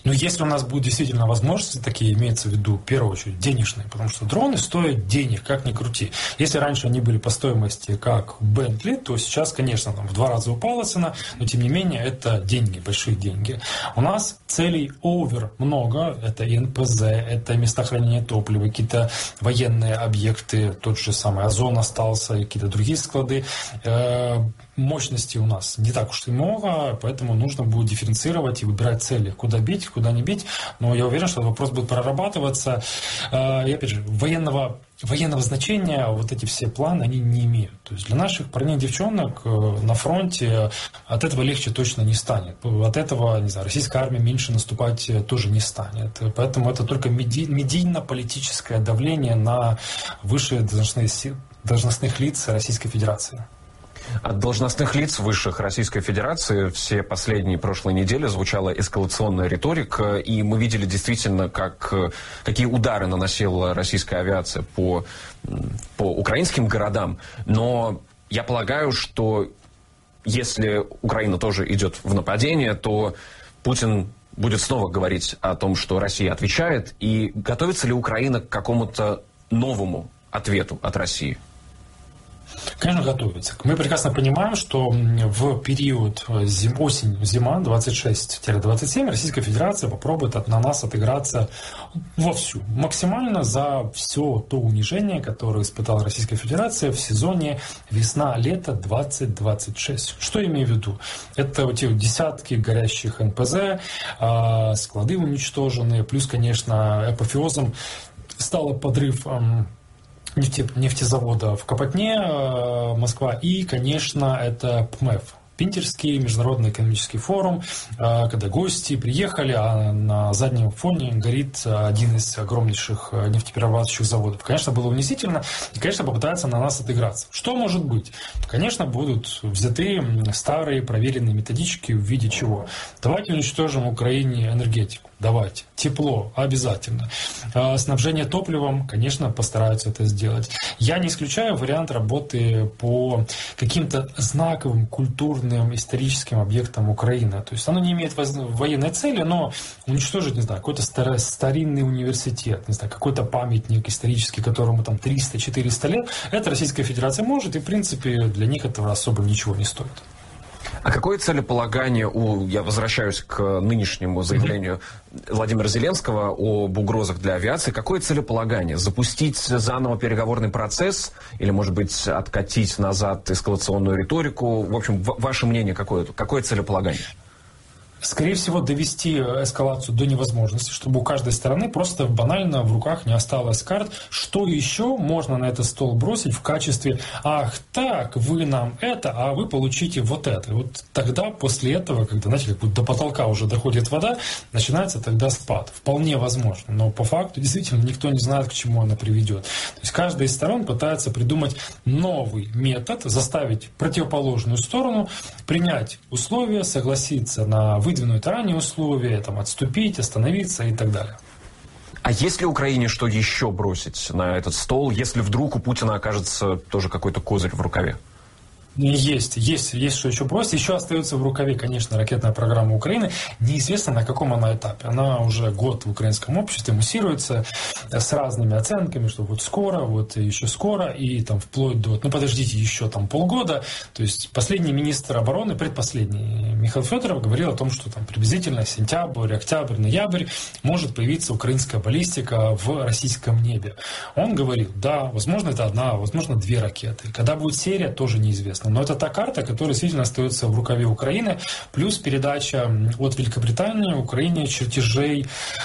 Но если у нас будут действительно возможности такие, имеется в виду, в первую очередь, денежные, потому что дроны стоят денег, как ни крути. Если раньше они были по стоимости как Bentley, то сейчас, конечно, там в 2 раза упала цена, но тем не менее это деньги, большие деньги. У нас целей овер много, это и НПЗ, это места хранения топлива, какие-то военные объекты, тот же самый Озон остался, и какие-то другие склады. Мощности у нас не так уж и много, поэтому нужно будет дифференцировать и выбирать цели, куда бить, куда не бить. Но я уверен, что вопрос будет прорабатываться. И опять же, военного значения вот эти все планы, они не имеют. То есть для наших парней и девчонок на фронте от этого легче точно не станет. От этого, не знаю, российская армия меньше наступать тоже не станет. Поэтому это только медийно-политическое давление на высшие должностных лиц Российской Федерации. От должностных лиц высших Российской Федерации все последние прошлые недели звучала эскалационная риторика, и мы видели действительно, какие удары наносила российская авиация по украинским городам. Но я полагаю, что если Украина тоже идет в нападение, то Путин будет снова говорить о том, что Россия отвечает, и готовится ли Украина к какому-то новому ответу от России? Конечно, готовится. Мы прекрасно понимаем, что в период осень-зима 26-27 Российская Федерация попробует на нас отыграться вовсю, максимально за все то унижение, которое испытала Российская Федерация в сезоне весна-лето 2026. Что я имею в виду? Это вот те десятки горящих НПЗ, склады уничтоженные, плюс, конечно, апофеозом стал подрыв нефтезавода в Копотне, Москва, и, конечно, это ПМЭФ. Питерский международный экономический форум, когда гости приехали, а на заднем фоне горит один из огромнейших нефтеперерабатывающих заводов. Конечно, было унизительно, и, конечно, попытаются на нас отыграться. Что может быть? Конечно, будут взяты старые проверенные методички в виде чего? Давайте уничтожим Украине энергетику. Давайте. Тепло обязательно. Снабжение топливом, конечно, постараются это сделать. Я не исключаю вариант работы по каким-то знаковым культурным историческим объектам Украины. То есть оно не имеет военной цели, но уничтожить, не знаю, какой-то старинный университет, не знаю, какой-то памятник исторический, которому там 300-400 лет, это Российская Федерация может, и в принципе для них этого особо ничего не стоит. А какое целеполагание я возвращаюсь к нынешнему заявлению Владимира Зеленского об угрозах для авиации, какое целеполагание? Запустить заново переговорный процесс или, может быть, откатить назад эскалационную риторику? В общем, ваше мнение какое целеполагание? Скорее всего, довести эскалацию до невозможности, чтобы у каждой стороны просто банально в руках не осталось карт, что еще можно на этот стол бросить в качестве «ах так, вы нам это, а вы получите вот это». Вот тогда, после этого, когда, знаете, как до потолка уже доходит вода, начинается тогда спад. Вполне возможно, но по факту действительно никто не знает, к чему она приведет. То есть каждая из сторон пытается придумать новый метод, заставить противоположную сторону принять условия, согласиться на выдвинуть ранее условия, там, отступить, остановиться и так далее. А есть ли Украине что еще бросить на этот стол, если вдруг у Путина окажется тоже какой-то козырь в рукаве? Есть что еще бросить. Еще остается в рукаве, конечно, ракетная программа Украины. Неизвестно, на каком она этапе. Она уже год в украинском обществе муссируется с разными оценками, что вот скоро, вот еще скоро, и там вплоть до, подождите, еще там полгода. То есть последний министр обороны, предпоследний, Михаил Федоров, говорил о том, что там приблизительно сентябрь, октябрь, ноябрь может появиться украинская баллистика в российском небе. Он говорил, да, возможно, это одна, возможно, 2 ракеты. Когда будет серия, тоже неизвестно. Но это та карта, которая действительно остается в рукаве Украины, плюс передача от Великобритании Украине чертежей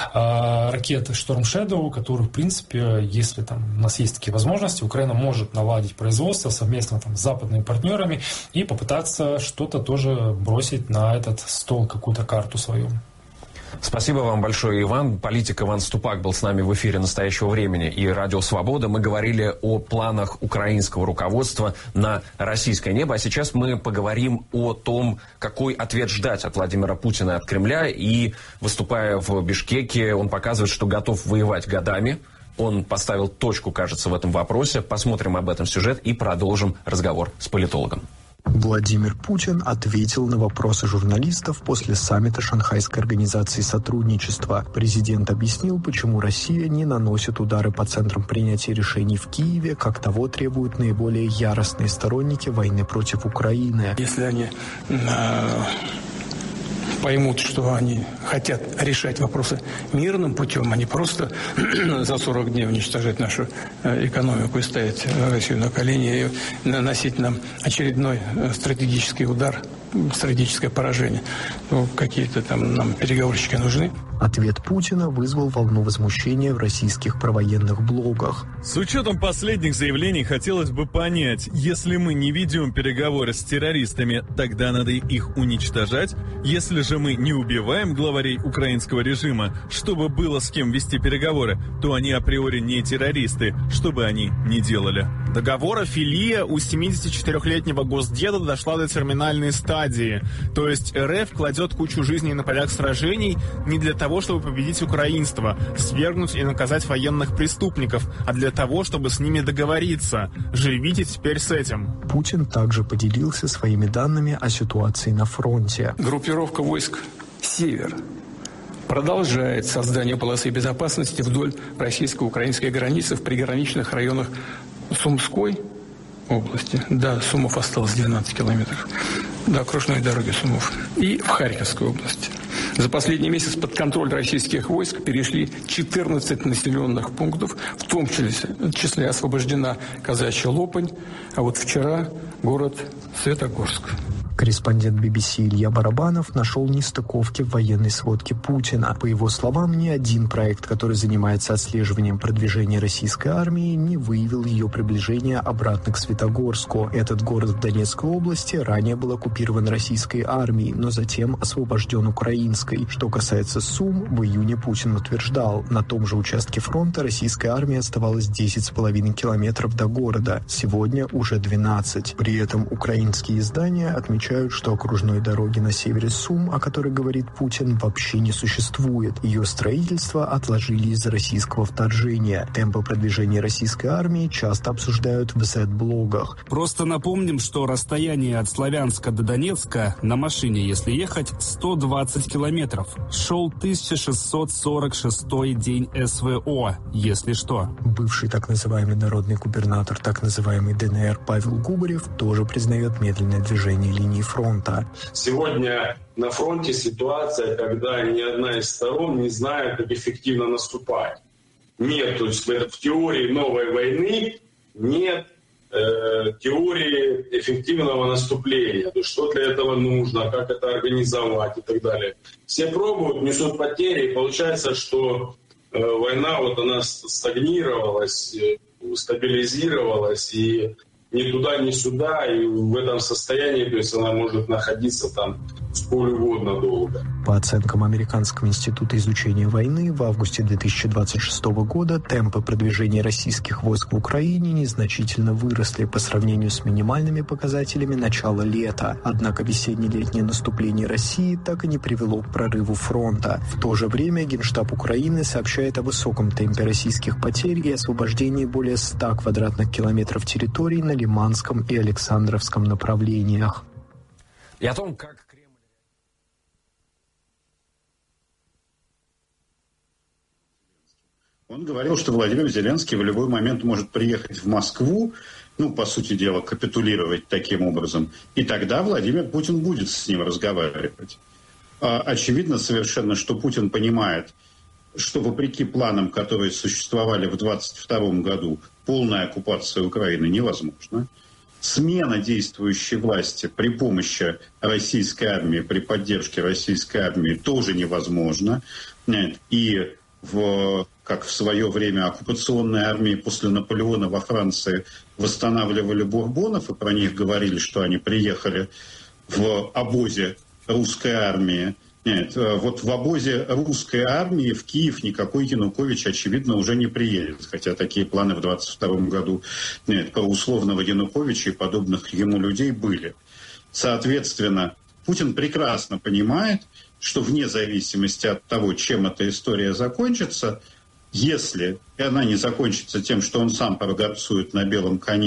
ракет Storm Shadow, которые, в принципе, если там у нас есть такие возможности, Украина может наладить производство совместно там с западными партнерами и попытаться что-то тоже бросить на этот стол, какую-то карту свою. Спасибо вам большое, Иван. Политик Иван Ступак был с нами в эфире «Настоящего времени» и «Радио Свобода». Мы говорили о планах украинского руководства на российское небо. А сейчас мы поговорим о том, какой ответ ждать от Владимира Путина и от Кремля. И, выступая в Бишкеке, он показывает, что готов воевать годами. Он поставил точку, кажется, в этом вопросе. Посмотрим об этом сюжет и продолжим разговор с политологом. Владимир Путин ответил на вопросы журналистов после саммита Шанхайской организации сотрудничества. Президент объяснил, почему Россия не наносит удары по центрам принятия решений в Киеве, как того требуют наиболее яростные сторонники войны против Украины. Если они поймут, что они хотят решать вопросы мирным путем, а не просто за 40 дней уничтожать нашу экономику и ставить Россию на колени и наносить нам очередной стратегический удар, стратегическое поражение, то какие-то там нам переговорщики нужны. Ответ Путина вызвал волну возмущения в российских провоенных блогах. С учетом последних заявлений хотелось бы понять, если мы не ведем переговоры с террористами, тогда надо их уничтожать. Если же мы не убиваем главарей украинского режима, чтобы было с кем вести переговоры, то они априори не террористы, что бы они ни делали. Договорофилия у 74-летнего госдеда дошла до терминальной стадии. То есть РФ кладет кучу жизней на полях сражений не для того, чтобы победить украинство, свергнуть и наказать военных преступников, а для того, чтобы с ними договориться. Живите теперь с этим. Путин также поделился своими данными о ситуации на фронте. Группировка войск «Север» продолжает создание полосы безопасности вдоль российско-украинской границы в приграничных районах Сумской области. Да, Сумов осталось 12 километров. До окружной дороги Сумов. И в Харьковской области. За последний месяц под контроль российских войск перешли 14 населенных пунктов, в том числе освобождена Казачья Лопань, а вот вчера город Светогорск. Корреспондент BBC Илья Барабанов нашел нестыковки в военной сводке Путина. По его словам, ни один проект, который занимается отслеживанием продвижения российской армии, не выявил ее приближения обратно к Светогорску. Этот город в Донецкой области ранее был оккупирован российской армией, но затем освобожден украинской. Что касается Сум, в июне Путин утверждал, на том же участке фронта российской армии оставалось 10,5 километров до города. Сегодня уже 12. При этом украинские издания отмечают, что окружной дороги на севере Сум, о которой говорит Путин, вообще не существует. Ее строительство отложили из-за российского вторжения. Темпы продвижения российской армии часто обсуждают в Z-блогах. Просто напомним, что расстояние от Славянска до Донецка на машине, если ехать, 120 километров. Шел 1646 день СВО, если что. Бывший так называемый народный губернатор так называемый ДНР Павел Губарев тоже признает медленное движение линии фронта. Сегодня на фронте ситуация, когда ни одна из сторон не знает, как эффективно наступать. Нет, то есть в теории новой войны нет теории эффективного наступления. То есть что для этого нужно, как это организовать и так далее. Все пробуют, несут потери, и получается, что война вот она стагнировалась, стабилизировалась, и ни туда, ни сюда, и в этом состоянии, то есть она может находиться там сколь угодно долго. По оценкам Американского института изучения войны, в августе 2026 года темпы продвижения российских войск в Украине незначительно выросли по сравнению с минимальными показателями начала лета. Однако весенне-летнее наступление России так и не привело к прорыву фронта. В то же время Генштаб Украины сообщает о высоком темпе российских потерь и освобождении более 100 квадратных километров территорий на Лиманском и Александровском направлениях. И о том, как Кремль... Он говорил, что Владимир Зеленский в любой момент может приехать в Москву, по сути дела, капитулировать таким образом. И тогда Владимир Путин будет с ним разговаривать. Очевидно совершенно, что Путин понимает, что вопреки планам, которые существовали в 2022 году, полная оккупация Украины невозможна. Смена действующей власти при помощи российской армии, при поддержке российской армии тоже невозможна. И как в свое время оккупационные армии после Наполеона во Франции восстанавливали бурбонов, и про них говорили, что они приехали в обозе русской армии. Нет, вот в обозе русской армии в Киев никакой Янукович, очевидно, уже не приедет. Хотя такие планы в 2022 году про условного Януковича и подобных ему людей были. Соответственно, Путин прекрасно понимает, что вне зависимости от того, чем эта история закончится, если она не закончится тем, что он сам прогорцует на белом коне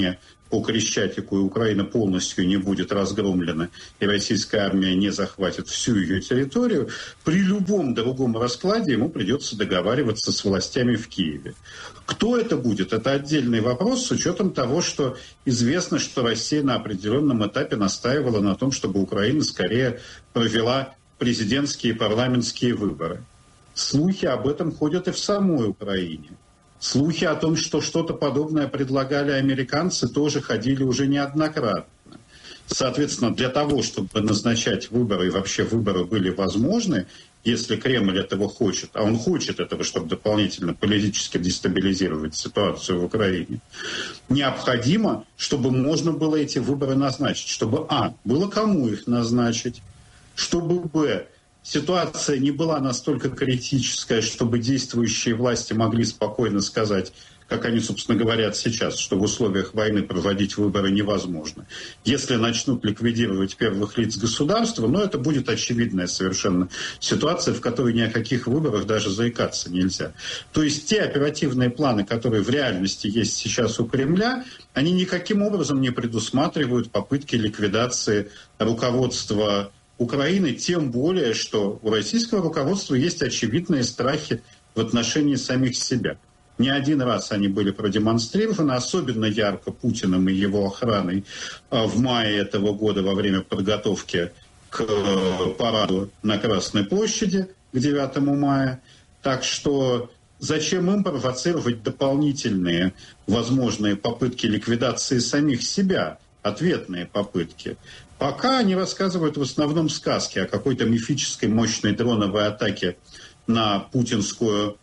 по Крещатику, и Украина полностью не будет разгромлена, и российская армия не захватит всю ее территорию, при любом другом раскладе ему придется договариваться с властями в Киеве. Кто это будет? Это отдельный вопрос с учетом того, что известно, что Россия на определенном этапе настаивала на том, чтобы Украина скорее провела президентские и парламентские выборы. Слухи об этом ходят и в самой Украине. Слухи о том, что что-то подобное предлагали американцы, тоже ходили уже неоднократно. Соответственно, для того, чтобы назначать выборы, и вообще выборы были возможны, если Кремль этого хочет, а он хочет этого, чтобы дополнительно политически дестабилизировать ситуацию в Украине, необходимо, чтобы можно было эти выборы назначить, чтобы, было кому их назначить, чтобы, ситуация не была настолько критическая, чтобы действующие власти могли спокойно сказать, как они, собственно, говорят сейчас, что в условиях войны проводить выборы невозможно. Если начнут ликвидировать первых лиц государства, это будет очевидная совершенно ситуация, в которой ни о каких выборах даже заикаться нельзя. То есть те оперативные планы, которые в реальности есть сейчас у Кремля, они никаким образом не предусматривают попытки ликвидации руководства Украины, тем более, что у российского руководства есть очевидные страхи в отношении самих себя. Не один раз они были продемонстрированы, особенно ярко Путиным и его охраной в мае этого года во время подготовки к параду на Красной площади к 9 мая. Так что зачем им провоцировать дополнительные возможные попытки ликвидации самих себя, ответные попытки? Пока они рассказывают в основном сказки о какой-то мифической мощной дроновой атаке на путинскую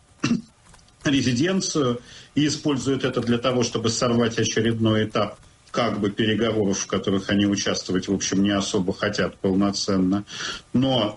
резиденцию и используют это для того, чтобы сорвать очередной этап переговоров, в которых они участвовать, в общем, не особо хотят полноценно. Но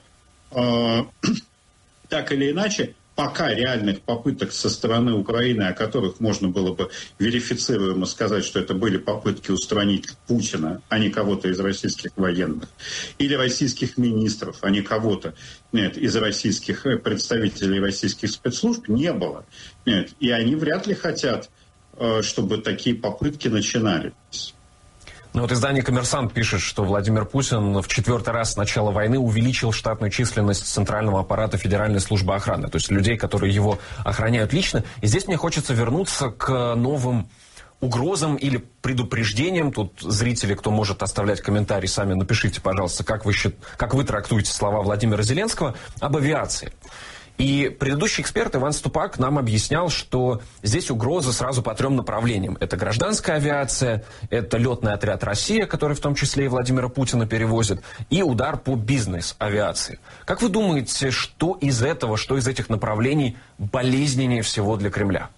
так или иначе, пока реальных попыток со стороны Украины, о которых можно было бы верифицируемо сказать, что это были попытки устранить Путина, а не кого-то из российских военных, или российских министров, а не кого-то из российских представителей российских спецслужб, не было. И они вряд ли хотят, чтобы такие попытки начинались. Издание «Коммерсант» пишет, что Владимир Путин в 4-й раз с начала войны увеличил штатную численность центрального аппарата Федеральной службы охраны, то есть людей, которые его охраняют лично. И здесь мне хочется вернуться к новым угрозам или предупреждениям. Тут зрители, кто может оставлять комментарии, сами напишите, пожалуйста, как вы трактуете слова Владимира Зеленского об авиации. И предыдущий эксперт Иван Ступак нам объяснял, что здесь угрозы сразу по 3 направлениям. Это гражданская авиация, это летный отряд «Россия», который в том числе и Владимира Путина перевозит, и удар по бизнес-авиации. Как вы думаете, что из этих направлений болезненнее всего для Кремля?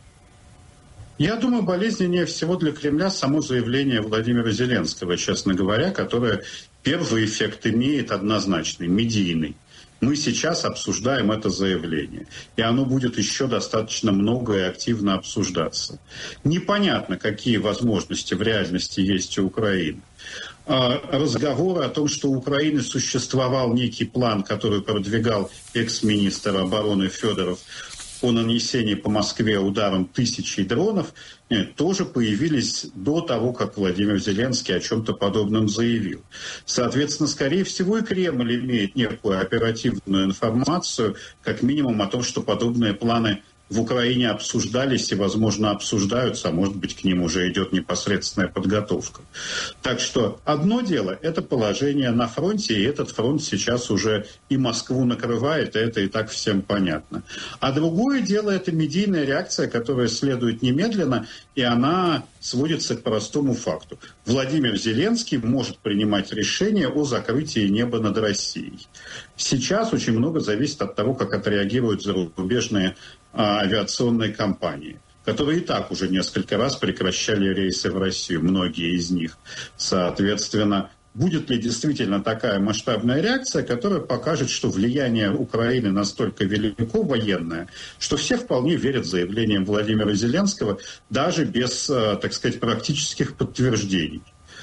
Я думаю, болезненнее всего для Кремля само заявление Владимира Зеленского, честно говоря, которое первый эффект имеет однозначный, медийный. Мы сейчас обсуждаем это заявление, и оно будет еще достаточно много и активно обсуждаться. Непонятно, какие возможности в реальности есть у Украины. Разговоры о том, что у Украины существовал некий план, который продвигал экс-министр обороны Федоров, о нанесении по Москве ударом 1000 дронов, тоже появились до того, как Владимир Зеленский о чем-то подобном заявил. Соответственно, скорее всего, и Кремль имеет некую оперативную информацию, как минимум о том, что подобные планы в Украине обсуждались и, возможно, обсуждаются, а может быть, к ним уже идет непосредственная подготовка. Так что одно дело – это положение на фронте, и этот фронт сейчас уже и Москву накрывает, и это и так всем понятно. А другое дело – это медийная реакция, которая следует немедленно, и она сводится к простому факту. Владимир Зеленский может принимать решение о закрытии неба над Россией. Сейчас очень много зависит от того, как отреагируют зарубежные авиационные компании, которые и так уже несколько раз прекращали рейсы в Россию, многие из них. Соответственно, будет ли действительно такая масштабная реакция, которая покажет, что влияние Украины настолько велико военное, что все вполне верят заявлениям Владимира Зеленского, даже без, так сказать, практических подтверждений.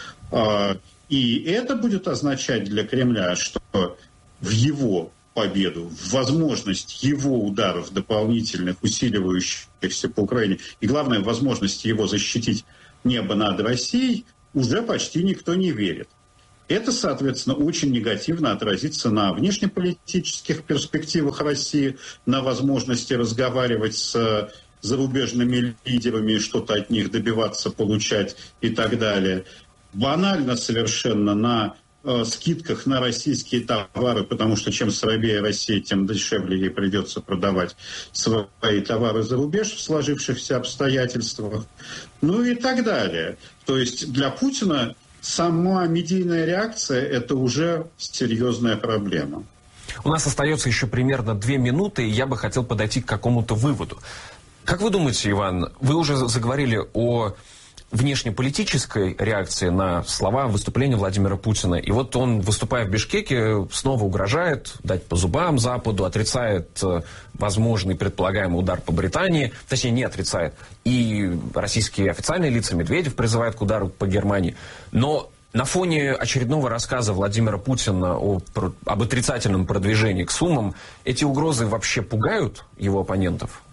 И это будет означать для Кремля, что в его победу, в возможность его ударов дополнительных, усиливающихся по Украине, и главное, возможность его защитить небо над Россией, уже почти никто не верит. Это, соответственно, очень негативно отразится на внешнеполитических перспективах России, на возможности разговаривать с зарубежными лидерами, что-то от них добиваться, получать и так далее. Банально совершенно на скидках на российские товары, потому что чем слабее Россия, тем дешевле ей придется продавать свои товары за рубеж в сложившихся обстоятельствах, ну и так далее. То есть для Путина сама медийная реакция – это уже серьезная проблема. У нас остается еще примерно 2 минуты, и я бы хотел подойти к какому-то выводу. Как вы думаете, Иван, вы уже заговорили о внешнеполитической реакции на слова выступления Владимира Путина. И вот он, выступая в Бишкеке, снова угрожает дать по зубам Западу, отрицает возможный предполагаемый удар по Британии, точнее, не отрицает. И российские официальные лица, Медведев, призывает к удару по Германии. Но на фоне очередного рассказа Владимира Путина об отрицательном продвижении к Сумам, эти угрозы вообще пугают его оппонентов?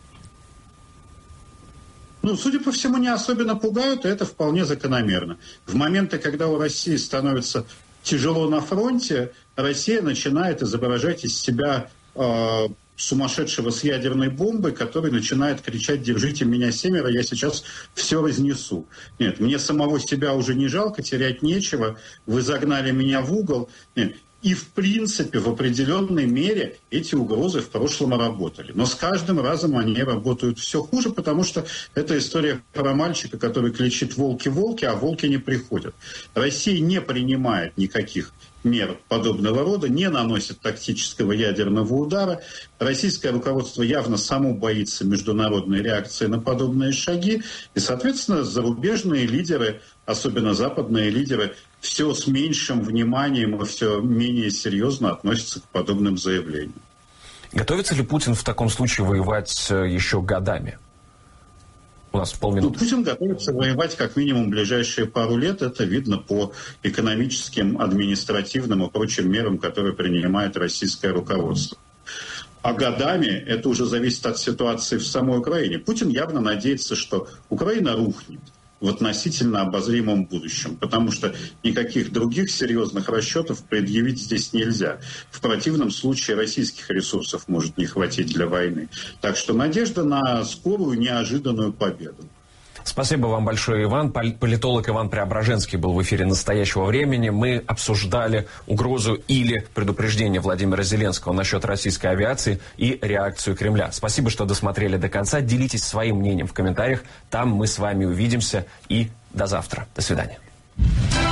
Ну, судя по всему, не особенно пугают, и это вполне закономерно. В моменты, когда у России становится тяжело на фронте, Россия начинает изображать из себя сумасшедшего с ядерной бомбой, который начинает кричать: «Держите меня, семеро, я сейчас все разнесу». Нет, мне самого себя уже не жалко, терять нечего, вы загнали меня в угол. Нет. И, в принципе, в определенной мере эти угрозы в прошлом работали. Но с каждым разом они работают все хуже, потому что это история про мальчика, который кричит: «Волки, волки», а волки не приходят. Россия не принимает никаких мер подобного рода, не наносит тактического ядерного удара. Российское руководство явно само боится международной реакции на подобные шаги. И, соответственно, зарубежные лидеры, особенно западные лидеры, все с меньшим вниманием и все менее серьезно относятся к подобным заявлениям. Готовится ли Путин в таком случае воевать еще годами? У нас полминуты. Ну, Путин готовится воевать как минимум ближайшие пару лет. Это видно по экономическим, административным и прочим мерам, которые принимает российское руководство. А годами это уже зависит от ситуации в самой Украине. Путин явно надеется, что Украина рухнет в относительно обозримом будущем, потому что никаких других серьезных расчетов предъявить здесь нельзя. В противном случае российских ресурсов может не хватить для войны. Так что надежда на скорую, неожиданную победу. Спасибо вам большое, Иван. Политолог Иван Преображенский был в эфире «Настоящего времени». Мы обсуждали угрозу или предупреждение Владимира Зеленского насчет российской авиации и реакцию Кремля. Спасибо, что досмотрели до конца. Делитесь своим мнением в комментариях. Там мы с вами увидимся. И до завтра. До свидания.